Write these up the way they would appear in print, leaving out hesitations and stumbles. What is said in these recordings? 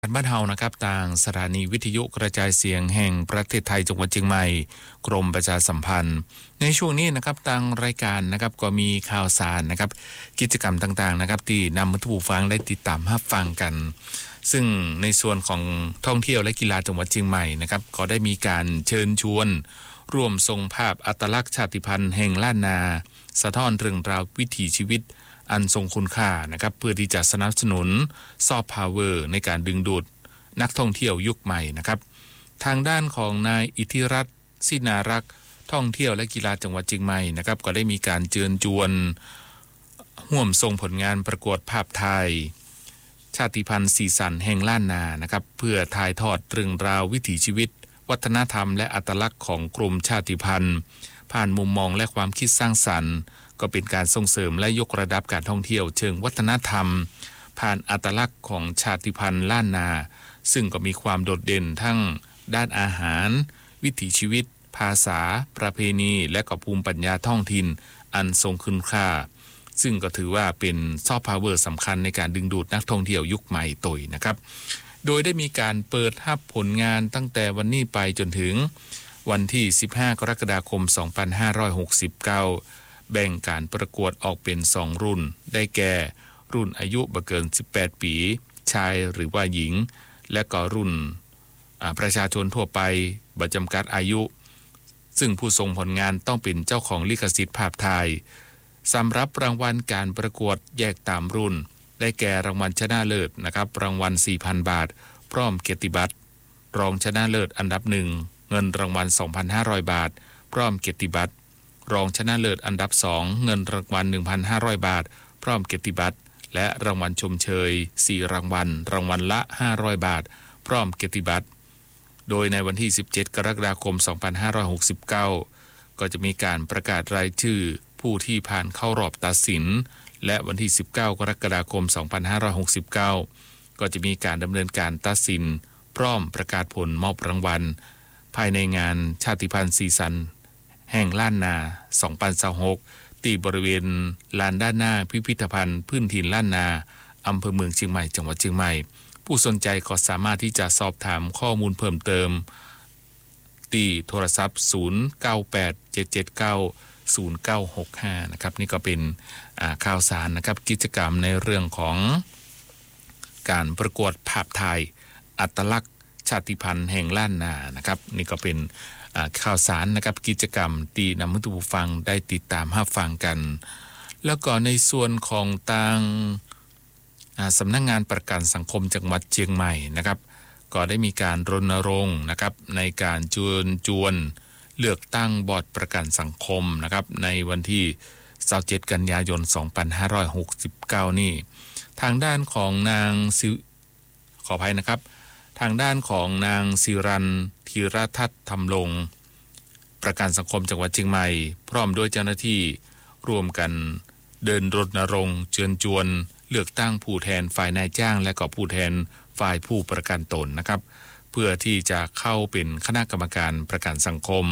บ้านเฮานะครับต่างสถานีวิทยุกระจายเสียงแห่งประเทศไทยจังหวัดเชียงใหม่กรมประชาสัมพันธ์ในช่วงนี้นะครับทางรายการนะครับก็มีข่าวสารนะครับกิจกรรมต่างๆนะครับที่นำมาผู้ฟังได้ติดตามรับฟังกันซึ่งในส่วนของท่องเที่ยวและกีฬาจังหวัดเชียงใหม่นะครับก็ได้มีการเชิญชวนร่วมส่งภาพอัตลักษณ์ชาติพันธุ์แห่งล้านนาสะท้อนเรื่องราววิถีชีวิตอันทรงคุณค่านะครับเพื่อที่จะสนับสนุนซอฟต์พาวเวอร์ในการดึงดูดนักท่องเที่ยวยุคใหม่นะครับทางด้านของนายอิทธิรัตน์ศินารักษ์ท่องเที่ยวและกีฬาจังหวัดเชียงใหม่นะครับก็ได้มีการเชิญชวนร่วมส่งผลงานประกวดภาพถ่ายชาติพันธุ์สีสันแห่งล้านนานะครับเพื่อถ่ายทอดเรื่องราววิถีชีวิตวัฒนธรรมและอัตลักษณ์ของกลุ่มชาติพันธุ์ผ่านมุมมองและความคิดสร้างสรรค์ก็เป็นการส่งเสริมและยกระดับการท่องเที่ยวเชิงวัฒนธรรมผ่านอัตลักษณ์ของชาติพันธุ์ล้านนาซึ่งก็มีความโดดเด่นทั้งด้านอาหารวิถีชีวิตภาษาประเพณีและก็ภูมิปัญญาท้องถิ่นอันทรงคุณค่าซึ่งก็ถือว่าเป็นซอฟต์พาวเวอร์สำคัญในการดึงดูดนักท่องเที่ยวยุคใหม่ตัวนะครับโดยได้มีการเปิดรับผลงานตั้งแต่วันนี้ไปจนถึงวันที่15กรกฎาคม2569แบ่งการประกวดออกเป็น2รุ่นได้แก่รุ่นอายุบ่เกิน18ปีชายหรือว่าหญิงและก็รุ่นประชาชนทั่วไปบ่จำกัดอายุซึ่งผู้ทรงผลงานต้องเป็นเจ้าของลิขสิทธิ์ภาพถ่ายสำหรับรางวัลการประกวดแยกตามรุ่นได้แก่รางวัลชนะเลิศนะครับรางวัล 4,000 บาทพร้อมเกียรติบัตรรองชนะเลิศอันดับ1เงินรางวัล 2,500 บาทพร้อมเกียรติบัตรรองชนะเลิศอันดับ2เงินรางวัล 1,500 บาทพร้อมเกียรติบัตรและรางวัลชมเชย4รางวัลรางวัลละ500บาทพร้อมเกียรติบัตรโดยในวันที่17กรกฎาคม2569ก็จะมีการประกาศรายชื่อผู้ที่ผ่านเข้ารอบตัดสินและวันที่19กรกฎาคม2569ก็จะมีการดำเนินการตัดสินพร้อมประกาศผลมอบรางวัลภายในงานชาติพันธุ์สีสันแห่งล้านนา2026ที่บริเวณลานด้านหน้าพิพิธภัณฑ์พื้นถิ่นล้านนาอำเภอเมืองเชียงใหม่จังหวัดเชียงใหม่ผู้สนใจก็สามารถที่จะสอบถามข้อมูลเพิ่มเติมที่โทรศัพท์0987790965นะครับนี่ก็เป็นข่าวสารนะครับกิจกรรมในเรื่องของการประกวดภาพถ่ายอัตลักษณ์ชาติพันธุ์แห่งล้านนานะครับนี่ก็เป็นข่าวสารนะครับกิจกรรมที่นำให้ผู้ฟังได้ติดตามรับฟังกันแล้วก็ในส่วนของทางสำนักงานประกันสังคมจังหวัดเชียงใหม่นะครับก็ได้มีการรณรงค์นะครับในการเชิญชวนเลือกตั้งบอร์ดประกันสังคมนะครับในวันที่27กันยายน2569นี่ทางด้านของนางขออภัยนะครับทางด้านของนางศิรันธีรทัศน์ธรรมลงประกันสังคมจังหวัดเชียงใหม่พร้อมด้วยเจ้าหน้าที่ร่วมกันเดินรณรงค์เชิญชวนเลือกตั้งผู้แทนฝ่ายนายจ้างและก็ผู้แทนฝ่ายผู้ประกันตนนะครับเพื่อที่จะเข้าเป็นคณะกรรมการประกันสังคม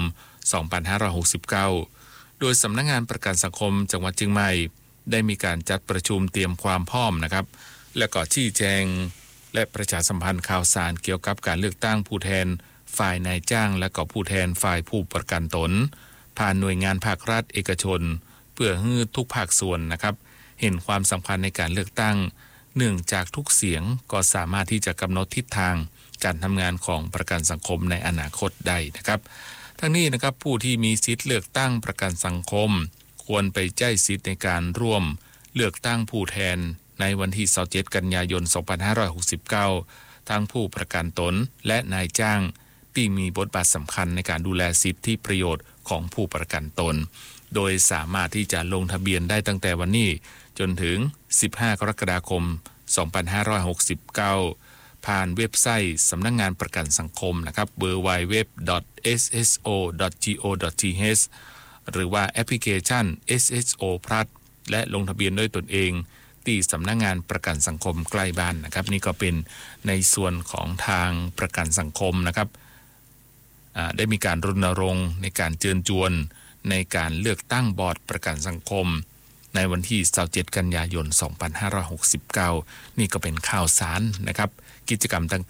2569โดยสำนักงานประกันสังคมจังหวัดเชียงใหม่ได้มีการจัดประชุมเตรียมความพร้อมนะครับและก็ชี้แจงและประชาสัมพันธ์ข่าวสารเกี่ยวกับการเลือกตั้งผู้แทนฝ่ายนายจ้างและก็ผู้แทนฝ่ายผู้ประกันตนผ่านหน่วยงานภาครัฐเอกชนเพื่อให้ทุกภาคส่วนนะครับเห็นความสำคัญในการเลือกตั้งเนื่องจากทุกเสียงก็สามารถที่จะกำหนดทิศทางการทำงานของประกันสังคมในอนาคตได้นะครับทั้งนี้นะครับผู้ที่มีสิทธิ์เลือกตั้งประกันสังคมควรไปแจ้งสิทธิ์ในการร่วมเลือกตั้งผู้แทนในวันที่27กันยายน2569ทั้งผู้ประกันตนและนายจ้างที่มีบทบาทสำคัญในการดูแลสิทธิประโยชน์ของผู้ประกันตนโดยสามารถที่จะลงทะเบียนได้ตั้งแต่วันนี้จนถึง15กรกฎาคม2569ผ่านเว็บไซต์สำนักงานประกันสังคมนะครับ www.sso.go.th หรือว่าแอปพลิเคชัน SSO Plus และลงทะเบียนด้วยตนเองที่สำนักงานประกันสังคมใกล้บ้านนะครับนี่ก็เป็นในส่วนของทางประกันสังคมนะครับได้มีการรณรงค์ในการเชิญชวนในการเลือกตั้งบอร์ดประกันสังคมในวันที่27กันยายน2569นี่ก็เป็นข่าวสารนะครับกิจกรรมต่